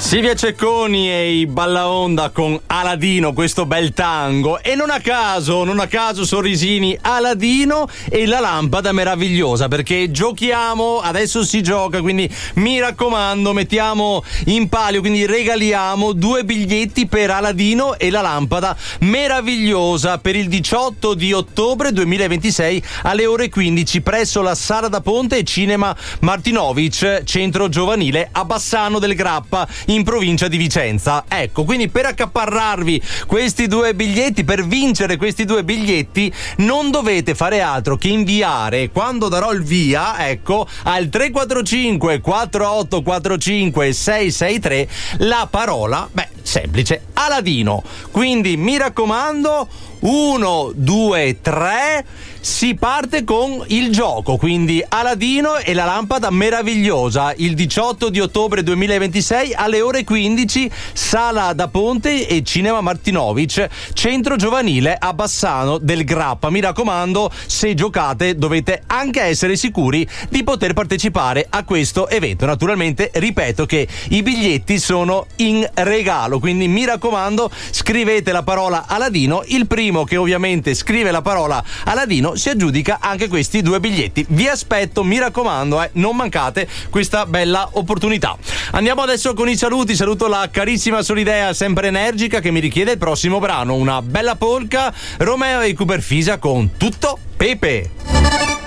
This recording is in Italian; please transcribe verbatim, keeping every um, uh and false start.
Silvia Cecconi e i Ballaonda con Aladino, questo bel tango. E non a caso, non a caso sorrisini, Aladino e la lampada meravigliosa, perché giochiamo, adesso si gioca, quindi mi raccomando, mettiamo in palio, quindi regaliamo due biglietti per Aladino e la lampada meravigliosa per il diciotto di ottobre duemilaventisei alle ore quindici presso la Sala da Ponte e Cinema Martinovic, centro giovanile a Bassano del Grappa, in provincia di Vicenza. Ecco, quindi per accaparrarvi questi due biglietti, per vincere questi due biglietti, non dovete fare altro che inviare, quando darò il via, ecco, al tre quattro cinque quattro otto quattro cinque sei sei tre la parola, beh, semplice, Aladino. Quindi mi raccomando, uno, due, tre, si parte con il gioco, quindi Aladino e la lampada meravigliosa, il diciotto di ottobre duemilaventisei alle ore quindici, Sala da Ponte e Cinema Martinovic, centro giovanile a Bassano del Grappa. Mi raccomando, se giocate dovete anche essere sicuri di poter partecipare a questo evento. Naturalmente ripeto che i biglietti sono in regalo, quindi mi raccomando, scrivete la parola Aladino, il primo che ovviamente scrive la parola Aladino si aggiudica anche questi due biglietti. Vi aspetto, mi raccomando, eh, non mancate questa bella opportunità. Andiamo adesso con i saluti. Saluto la carissima Solidea, sempre energica, che mi richiede il prossimo brano, una bella polka, Romeo e Cooper Fisa con Tutto Pepe.